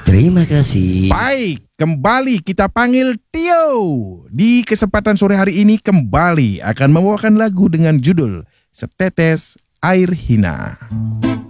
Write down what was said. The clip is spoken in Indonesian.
Terima kasih. Baik, kembali kita panggil Tio. Di kesempatan sore hari ini kembali akan membawakan lagu dengan judul Setetes Air Hina.